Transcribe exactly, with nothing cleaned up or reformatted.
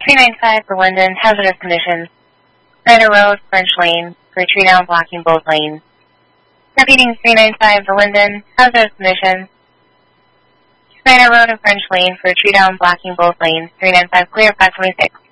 three ninety-five for Linden, hazardous conditions. Snyder Road, French Lane, for a tree down blocking both lanes. Repeating three ninety-five for Linden, hazardous conditions. Snyder Road and French Lane for a tree down blocking both lanes. three ninety-five clear, five twenty-six.